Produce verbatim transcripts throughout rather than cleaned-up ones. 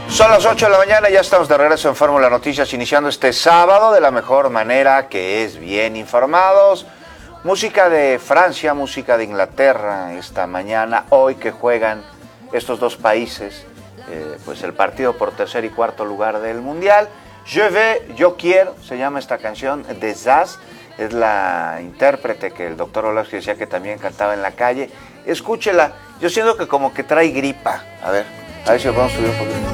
Son las ocho de la mañana y ya estamos de regreso en Fórmula Noticias, iniciando este sábado de la mejor manera, que es bien informados. Música de Francia, música de Inglaterra esta mañana, hoy que juegan estos dos países, eh, pues el partido por tercer y cuarto lugar del Mundial. Je veux, yo quiero, se llama esta canción de Zaz, es la intérprete que el doctor Olavsky decía que también cantaba en la calle. Escúchela, yo siento que como que trae gripa, a ver, a ver si lo podemos subir un poquito.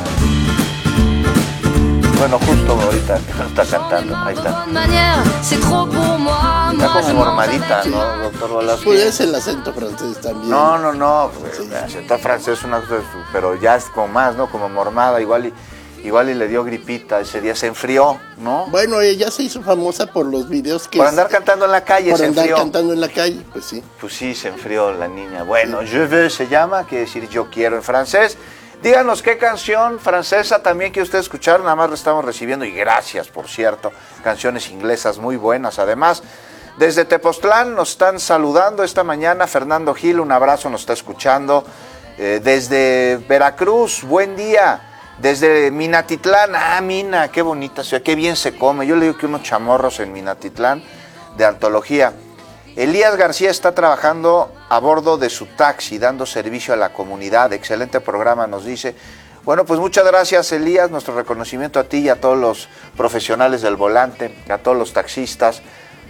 Bueno, justo ahorita está cantando, ahí está. Está como mormadita, ¿no, doctor Olavsky? Pues es el acento francés también. No, no, no, pues, sí. El acento francés, una, pero ya es como más, ¿no? Como mormada, igual y, igual y le dio gripita, ese día se enfrió, ¿no? Bueno, ella se hizo famosa por los videos que... Por andar cantando en la calle, por se andar enfrió. cantando en la calle, pues sí. Pues sí, se enfrió la niña. Bueno, sí. Je veux se llama, quiere decir yo quiero en francés. Díganos qué canción francesa también que usted escuchar, nada más la estamos recibiendo, y gracias, por cierto, canciones inglesas muy buenas. Además, desde Tepoztlán nos están saludando esta mañana, Fernando Gil, un abrazo, nos está escuchando. Eh, desde Veracruz, buen día. Desde Minatitlán, ah, Mina, qué bonita ciudad, qué bien se come. Yo le digo que unos chamorros en Minatitlán de antología. Elías García está trabajando a bordo de su taxi, dando servicio a la comunidad. Excelente programa, nos dice. Bueno, pues muchas gracias, Elías. Nuestro reconocimiento a ti y a todos los profesionales del volante, a todos los taxistas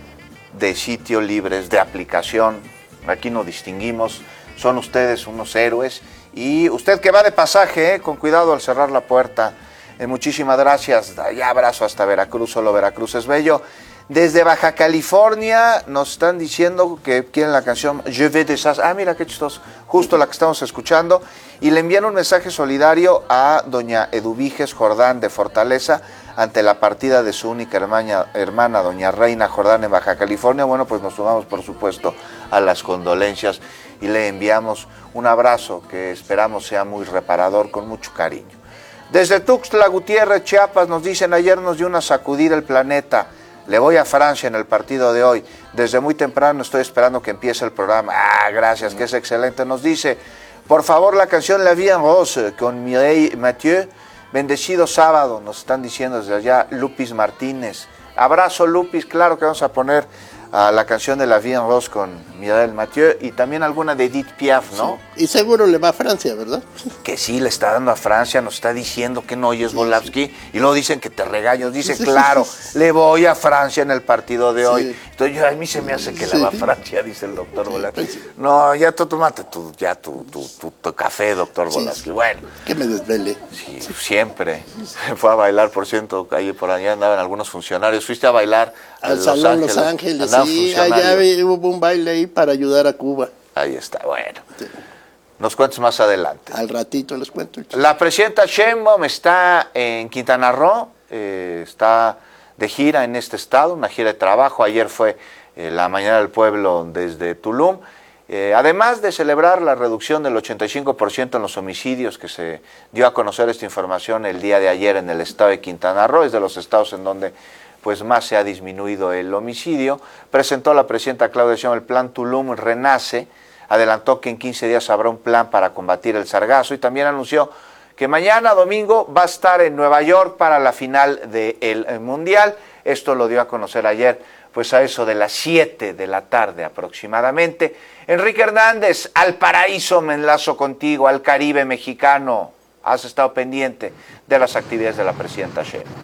de sitio libres, de aplicación. Aquí nos distinguimos. Son ustedes unos héroes. Y usted que va de pasaje, eh, con cuidado al cerrar la puerta. Eh, muchísimas gracias. Ya abrazo hasta Veracruz, solo Veracruz es bello. Desde Baja California nos están diciendo que quieren la canción Je veux de Zaz. Ah, mira qué chistoso, justo la que estamos escuchando. Y le envían un mensaje solidario a doña Eduviges Jordán de Fortaleza ante la partida de su única hermana, hermana, doña Reina Jordán, en Baja California. Bueno, pues nos sumamos, por supuesto, a las condolencias y le enviamos un abrazo que esperamos sea muy reparador, con mucho cariño. Desde Tuxtla Gutiérrez, Chiapas, nos dicen: ayer nos dio una sacudida el planeta. Le voy a Francia en el partido de hoy. Desde muy temprano estoy esperando que empiece el programa. Ah, gracias, que es excelente. Nos dice: por favor, la canción La Vie en Rose con Mireille Mathieu. Bendecido sábado, nos están diciendo desde allá Lupis Martínez. Abrazo, Lupis. Claro que vamos a poner a la canción de La Vie en Rose con Mireille Mathieu y también alguna de Edith Piaf, ¿no? Sí. Y seguro le va a Francia, ¿verdad? Que sí, le está dando a Francia, nos está diciendo que no oyes, sí, Olavsky, sí. Y luego dicen que te regaño, dice, sí, claro, le voy a Francia en el partido de hoy. Sí. Entonces yo, a mí se me hace que sí. le va a Francia, dice el doctor sí. Olavsky. Sí. No, ya tú tomate tu, ya tu, tu, tu, tu café, doctor sí. Olavsky. Bueno. Que me desvele. Sí, sí. Siempre. Fue a bailar, por cierto, ahí por allá andaban algunos funcionarios. Fuiste a bailar al Los Salón Ángeles. Los Ángeles, sí, allá hubo un baile ahí para ayudar a Cuba. Ahí está, bueno. Sí. Nos cuentas más adelante. Al ratito les cuento. La presidenta Sheinbaum está en Quintana Roo, eh, está de gira en este estado, una gira de trabajo. Ayer fue eh, la Mañana del Pueblo desde Tulum. Eh, además de celebrar la reducción del ochenta y cinco por ciento en los homicidios, que se dio a conocer esta información el día de ayer en el estado de Quintana Roo, es de los estados en donde pues más se ha disminuido el homicidio, presentó la presidenta Claudia Sheinbaum el plan Tulum Renace. Adelantó que en quince días habrá un plan para combatir el sargazo y también anunció que mañana domingo va a estar en Nueva York para la final del Mundial. Esto lo dio a conocer ayer, pues a eso de las siete de la tarde aproximadamente. Enrique Hernández, al paraíso me enlazo contigo, al Caribe mexicano. Has estado pendiente de las actividades de la presidenta Sheinbaum.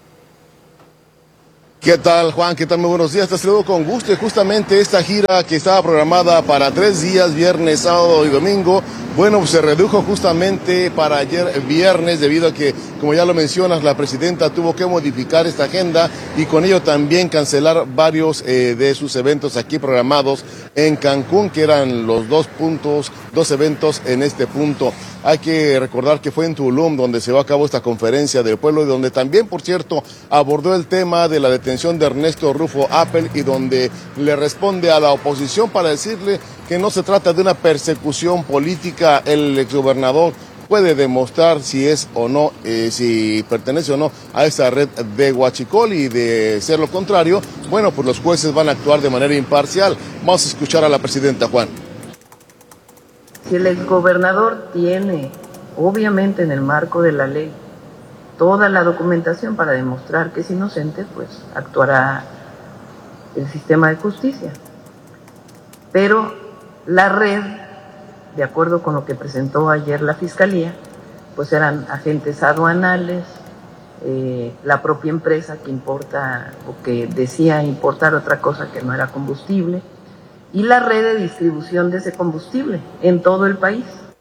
¿Qué tal, Juan? ¿Qué tal? Muy buenos días. Te saludo con gusto. Y justamente esta gira que estaba programada para tres días, viernes, sábado y domingo, bueno, pues se redujo justamente para ayer viernes debido a que, como ya lo mencionas, la presidenta tuvo que modificar esta agenda y con ello también cancelar varios eh, de sus eventos aquí programados en Cancún, que eran los dos puntos, dos eventos en este punto. Hay que recordar que fue en Tulum donde se llevó a cabo esta conferencia del pueblo y donde también, por cierto, abordó el tema de la detención de Ernesto Rufo Appel y donde le responde a la oposición para decirle que no se trata de una persecución política. El exgobernador puede demostrar si es o no, eh, si pertenece o no a esa red de huachicol y de ser lo contrario, bueno, pues los jueces van a actuar de manera imparcial. Vamos a escuchar a la presidenta, Juan. Si el exgobernador tiene obviamente en el marco de la ley, toda la documentación para demostrar que es inocente, pues actuará el sistema de justicia. Pero la red, de acuerdo con lo que presentó ayer la Fiscalía, pues eran agentes aduanales, eh, la propia empresa que importa o que decía importar otra cosa que no era combustible, y la red de distribución de ese combustible en todo el país.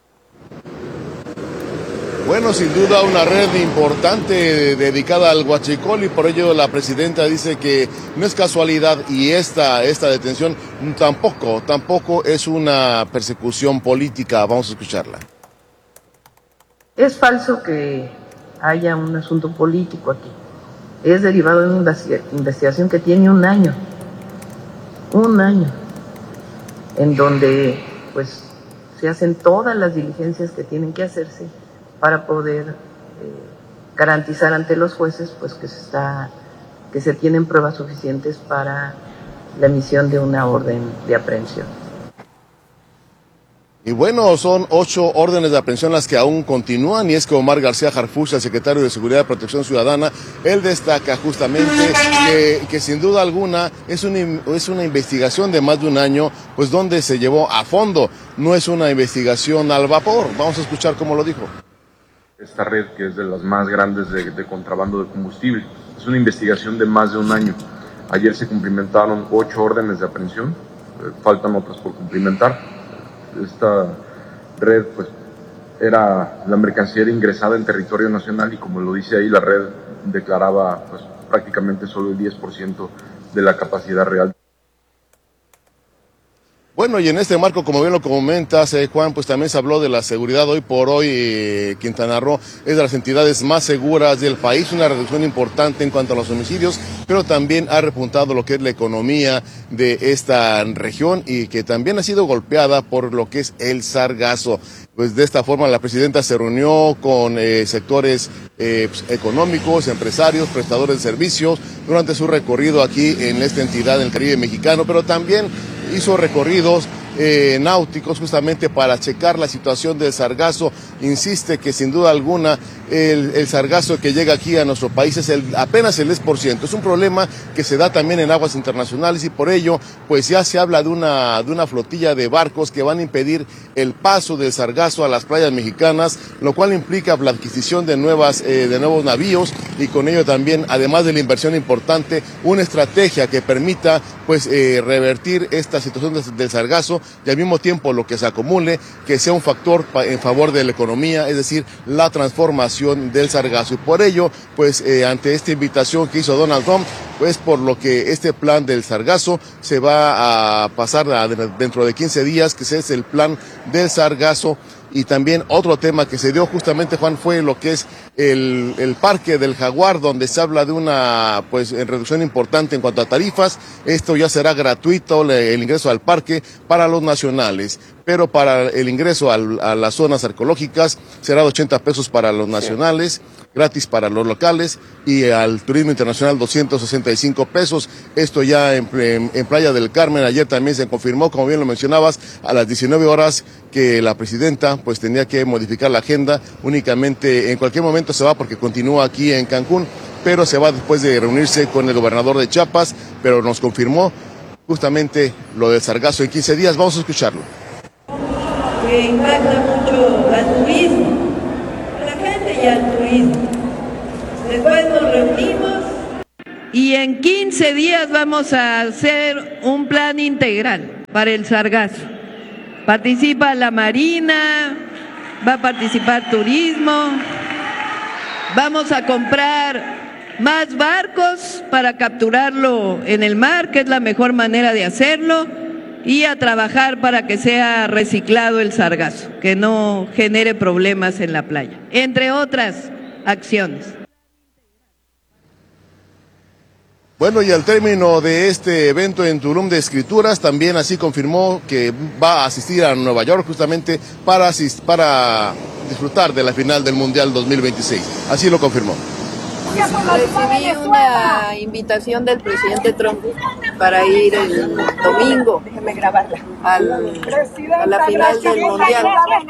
Bueno, sin duda una red importante dedicada al huachicol, y por ello la presidenta dice que no es casualidad, y esta, esta detención tampoco, tampoco es una persecución política. Vamos a escucharla. Es falso que haya un asunto político aquí. Es derivado de una investigación que tiene un año, un año, en donde pues se hacen todas las diligencias que tienen que hacerse para poder eh, garantizar ante los jueces pues que se está, que se tienen pruebas suficientes para la emisión de una orden de aprehensión. Y bueno, son ocho órdenes de aprehensión las que aún continúan, y es que Omar García Harfuch, el secretario de Seguridad y Protección Ciudadana, él destaca justamente que, que sin duda alguna es una, es una investigación de más de un año, pues donde se llevó a fondo, no es una investigación al vapor. Vamos a escuchar cómo lo dijo. Esta red, que es de las más grandes de, de contrabando de combustible, es una investigación de más de un año. Ayer se cumplimentaron ocho órdenes de aprehensión, eh, faltan otras por cumplimentar. Esta red pues era la mercancía era ingresada en territorio nacional, y como lo dice ahí, la red declaraba pues prácticamente solo el diez por ciento de la capacidad real. Bueno, y en este marco, como bien lo comentas, eh, Juan, pues también se habló de la seguridad. Hoy por hoy, eh, Quintana Roo es de las entidades más seguras del país, una reducción importante en cuanto a los homicidios, pero también ha repuntado lo que es la economía de esta región, y que también ha sido golpeada por lo que es el sargazo. Pues de esta forma la presidenta se reunió con eh, sectores eh, pues, económicos, empresarios, prestadores de servicios durante su recorrido aquí en esta entidad del Caribe mexicano, pero también hizo recorridos eh, náuticos justamente para checar la situación del sargazo. Insiste que sin duda alguna el, el sargazo que llega aquí a nuestro país es el, apenas el diez por ciento. Es un problema que se da también en aguas internacionales, y por ello pues ya se habla de una, de una flotilla de barcos que van a impedir el paso del sargazo a las playas mexicanas, lo cual implica la adquisición de, nuevas, eh, de nuevos navíos, y con ello también, además de la inversión importante, una estrategia que permita pues eh, revertir esta situación del, del sargazo, y al mismo tiempo lo que se acumule, que sea un factor en favor de la economía, es decir, la transformación del sargazo. Y por ello, pues eh, ante esta invitación que hizo Donald Trump, pues por lo que este plan del sargazo se va a pasar a, dentro de quince días, que ese es el plan del sargazo. Y también otro tema que se dio justamente, Juan, fue lo que es el, el Parque del Jaguar, donde se habla de una pues en reducción importante en cuanto a tarifas. Esto ya será gratuito, el ingreso al parque para los nacionales, pero para el ingreso al, a las zonas arqueológicas será de ochenta pesos para los nacionales, gratis para los locales, y al turismo internacional doscientos sesenta y cinco pesos. Esto ya en, en, en Playa del Carmen. Ayer también se confirmó, como bien lo mencionabas, a las diecinueve horas que la presidenta pues tenía que modificar la agenda. Únicamente en cualquier momento se va, porque continúa aquí en Cancún, pero se va después de reunirse con el gobernador de Chiapas, pero nos confirmó justamente lo del sargazo en quince días. Vamos a escucharlo. Que impacta mucho al turismo, a la gente y al turismo. Después nos reunimos y en quince días vamos a hacer un plan integral para el sargazo. Participa la Marina, va a participar turismo, vamos a comprar más barcos para capturarlo en el mar, que es la mejor manera de hacerlo, y a trabajar para que sea reciclado el sargazo, que no genere problemas en la playa, entre otras acciones. Bueno, y al término de este evento en Tulum de escrituras, también así confirmó que va a asistir a Nueva York justamente para, asist para disfrutar de la final del Mundial dos mil veintiséis. Así lo confirmó. Recibí una invitación del presidente Trump para ir el domingo al, a la final del Mundial.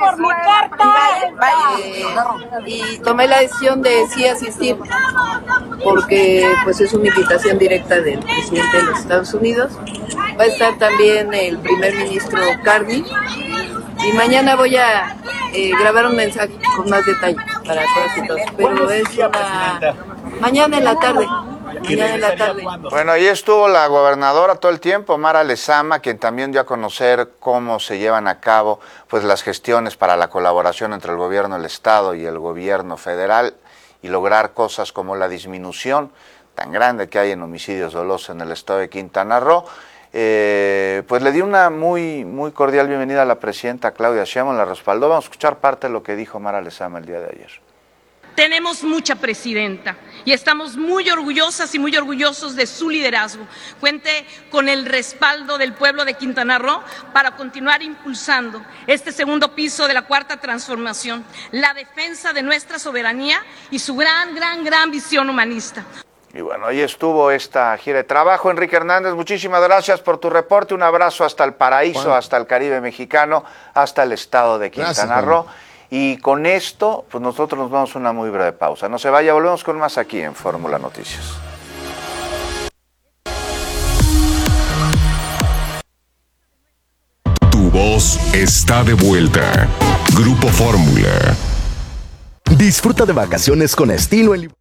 Eh, y tomé la decisión de sí asistir, porque pues es una invitación directa del presidente de los Estados Unidos. Va a estar también el primer ministro Carney. Y mañana voy a eh, grabar un mensaje con más detalle para todos y todos. Pero es una... mañana en la tarde. Mañana en la tarde. Bueno, ahí estuvo la gobernadora todo el tiempo, Mara Lezama, quien también dio a conocer cómo se llevan a cabo pues las gestiones para la colaboración entre el gobierno del Estado y el gobierno federal y lograr cosas como la disminución tan grande que hay en homicidios dolosos en el estado de Quintana Roo. Eh, pues le di una muy, muy cordial bienvenida a la presidenta Claudia Sheinbaum, la respaldó. Vamos a escuchar parte de lo que dijo Mara Lezama el día de ayer. Tenemos mucha presidenta y estamos muy orgullosas y muy orgullosos de su liderazgo. Cuente con el respaldo del pueblo de Quintana Roo para continuar impulsando este segundo piso de la Cuarta Transformación, la defensa de nuestra soberanía y su gran, gran, gran visión humanista. Y bueno, ahí estuvo esta gira de trabajo. Enrique Hernández, muchísimas gracias por tu reporte. Un abrazo hasta el paraíso, bueno. hasta el Caribe mexicano, hasta el estado de Quintana Roo. Y con esto, pues nosotros nos vamos a una muy breve pausa. No se vaya, volvemos con más aquí en Fórmula Noticias. Tu voz está de vuelta. Grupo Fórmula. Disfruta de vacaciones con estilo en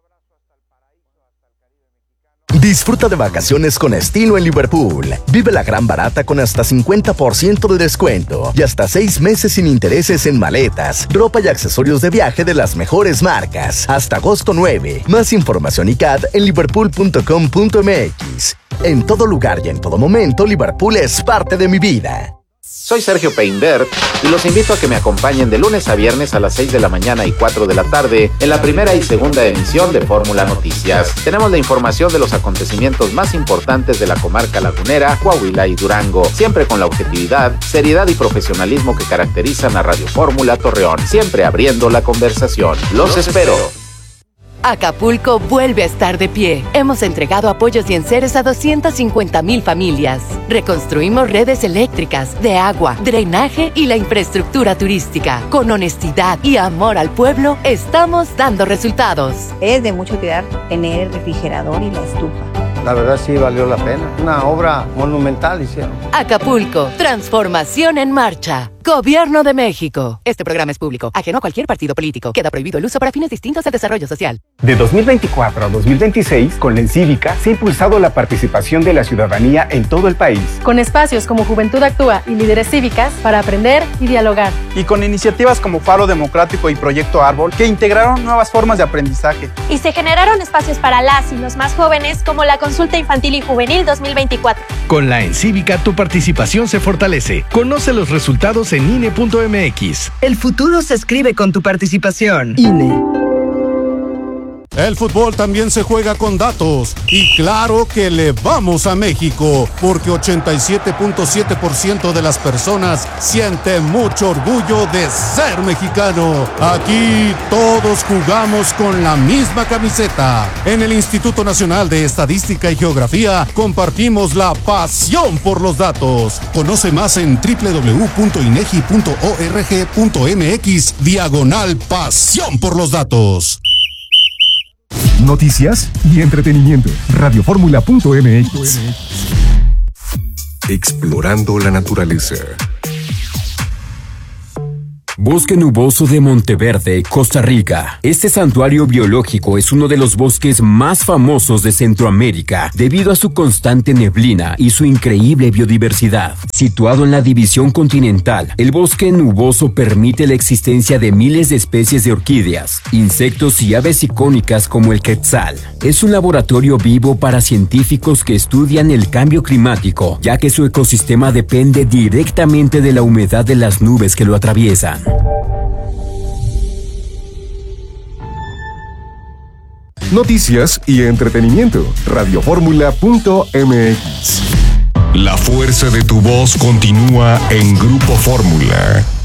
Disfruta de vacaciones con estilo en Liverpool. Vive la gran barata con hasta cincuenta por ciento de descuento y hasta seis meses sin intereses en maletas, ropa y accesorios de viaje de las mejores marcas. Hasta agosto nueve. Más información y C A D en liverpool punto com punto m x. En todo lugar y en todo momento, Liverpool es parte de mi vida. Soy Sergio Peinbert y los invito a que me acompañen de lunes a viernes a las seis de la mañana y cuatro de la tarde en la primera y segunda emisión de Fórmula Noticias. Tenemos la información de los acontecimientos más importantes de la comarca lagunera, Coahuila y Durango, siempre con la objetividad, seriedad y profesionalismo que caracterizan a Radio Fórmula Torreón, siempre abriendo la conversación. Los espero. Acapulco vuelve a estar de pie. Hemos entregado apoyos y enseres a doscientas cincuenta mil familias. Reconstruimos redes eléctricas, de agua, drenaje y la infraestructura turística. Con honestidad y amor al pueblo, estamos dando resultados. Es de mucho cuidar tener el refrigerador y la estufa. La verdad sí valió la pena. Una obra monumental hicieron. Acapulco, transformación en marcha. Gobierno de México. Este programa es público, ajeno a cualquier partido político. Queda prohibido el uso para fines distintos al desarrollo social. De dos mil veinticuatro a dos mil veintiséis, con la Encívica, se ha impulsado la participación de la ciudadanía en todo el país. Con espacios como Juventud Actúa y Líderes Cívicas para aprender y dialogar. Y con iniciativas como Faro Democrático y Proyecto Árbol, que integraron nuevas formas de aprendizaje. Y se generaron espacios para las y los más jóvenes, como la Consulta Infantil y Juvenil dos mil veinticuatro. Con la Encívica, tu participación se fortalece. Conoce los resultados en I N E punto M X. El futuro se escribe con tu participación. I N E. El fútbol también se juega con datos y claro que le vamos a México porque ochenta y siete punto siete por ciento de las personas sienten mucho orgullo de ser mexicano. Aquí todos jugamos con la misma camiseta. En el Instituto Nacional de Estadística y Geografía compartimos la pasión por los datos. Conoce más en doble u doble u doble u punto inegi punto org punto m x diagonal pasión por los datos. Noticias y entretenimiento. radio fórmula punto m x. Explorando la naturaleza. Bosque Nuboso de Monteverde, Costa Rica. Este santuario biológico es uno de los bosques más famosos de Centroamérica debido a su constante neblina y su increíble biodiversidad. Situado en la división continental, el bosque nuboso permite la existencia de miles de especies de orquídeas, insectos y aves icónicas como el quetzal. Es un laboratorio vivo para científicos que estudian el cambio climático, ya que su ecosistema depende directamente de la humedad de las nubes que lo atraviesan. Noticias y entretenimiento. radio fórmula punto m x. La fuerza de tu voz continúa en Grupo Fórmula.